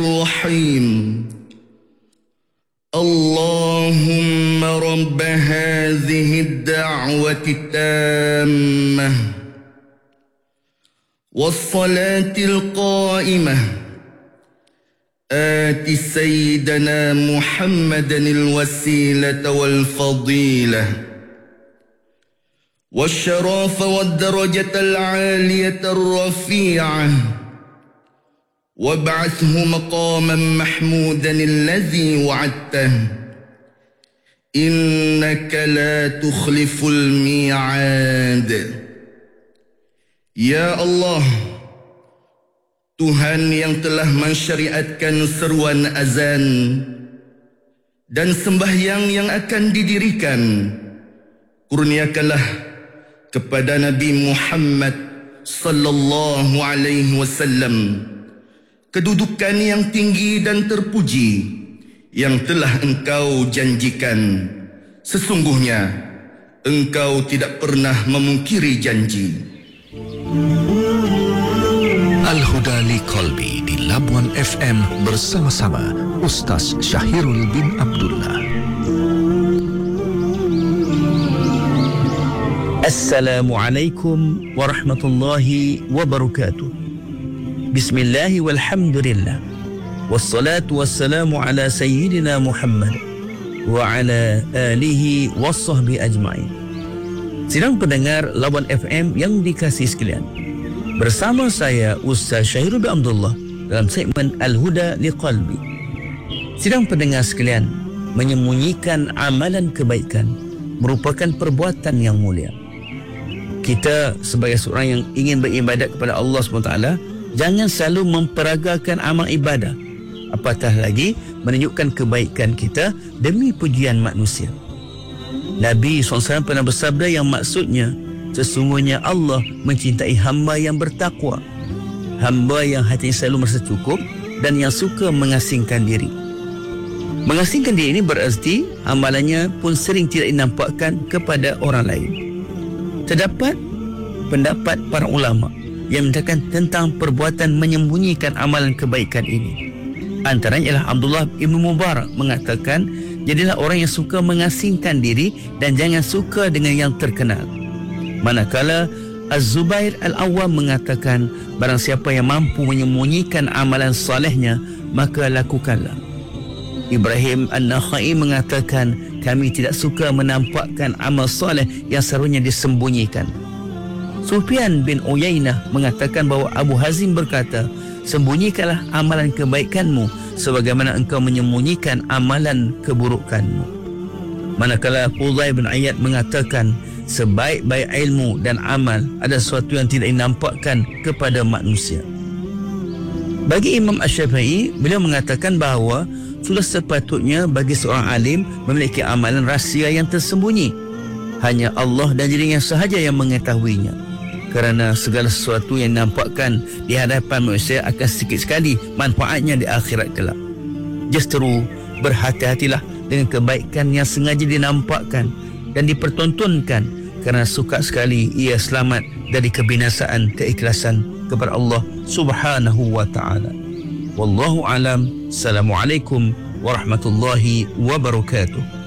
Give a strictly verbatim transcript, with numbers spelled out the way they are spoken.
الرحيم اللهم رب هذه الدعوة التامة والصلاة القائمة آت سيدنا محمدا الوسيلة والفضيلة والشرف والدرجة العالية الرفيعة وابعثه مقاما محمودا الذي وعدته إنك لا تخلف الميعاد. Ya Allah, Tuhan yang telah mensyariatkan seruan azan dan sembahyang yang akan didirikan, kurniakanlah kepada Nabi Muhammad sallallahu alaihi wasallam kedudukan yang tinggi dan terpuji yang telah Engkau janjikan. Sesungguhnya Engkau tidak pernah memungkiri janji. Al-Huda li Qalbi di Labuan F M bersama-sama Ustaz Syahirul bin Abdullah. Assalamualaikum warahmatullahi wabarakatuh. Bismillah walhamdulillah. Wassalatu wassalamu ala sayyidina Muhammad wa ala alihi wassahbihi ajma'in. Sidang pendengar Labuan F M yang dikasihi sekalian, bersama saya Ustaz Syahirul bin Abdullah dalam segmen Al-Huda li Qalbi. Sidang pendengar sekalian, menyembunyikan amalan kebaikan merupakan perbuatan yang mulia. Kita sebagai seorang yang ingin beribadat kepada Allah subhanahu wa taala, jangan selalu memperagakan amal ibadah, apatah lagi menunjukkan kebaikan kita demi pujian manusia. Nabi sallallahu alaihi wasallam pernah bersabda yang maksudnya, sesungguhnya Allah mencintai hamba yang bertakwa, hamba yang hatinya selalu merasa cukup dan yang suka mengasingkan diri. Mengasingkan diri ini berarti amalannya pun sering tidak dinampakkan kepada orang lain. Terdapat pendapat para ulama yang menyatakan tentang perbuatan menyembunyikan amalan kebaikan ini. Antaranya ialah Abdullah Ibn Mubarak mengatakan, jadilah orang yang suka mengasingkan diri dan jangan suka dengan yang terkenal. Manakala Az-Zubair Al-Awwam mengatakan, barang siapa yang mampu menyembunyikan amalan salehnya, maka lakukanlah. Ibrahim An-Nakhai mengatakan, kami tidak suka menampakkan amal saleh yang seharusnya disembunyikan. Sufyan bin Uyainah mengatakan bahawa Abu Hazim berkata, sembunyikanlah amalan kebaikanmu sebagaimana engkau menyembunyikan amalan keburukanmu. Manakala Fudail bin Iyad mengatakan, sebaik-baik ilmu dan amal ada sesuatu yang tidak dinampakkan kepada manusia. Bagi Imam Asy-Syafi'i, beliau mengatakan bahawa sudah sepatutnya bagi seorang alim memiliki amalan rahsia yang tersembunyi. Hanya Allah dan dirinya sahaja yang mengetahuinya. Kerana segala sesuatu yang dinampakkan di hadapan manusia akan sedikit sekali manfaatnya di akhirat kelak. Justru berhati-hatilah dengan kebaikan yang sengaja dinampakkan dan dipertontonkan, kerana suka sekali ia selamat dari kebinasaan keikhlasan kepada Allah Subhanahu wa taala. Wallahu alam. Assalamualaikum warahmatullahi wabarakatuh.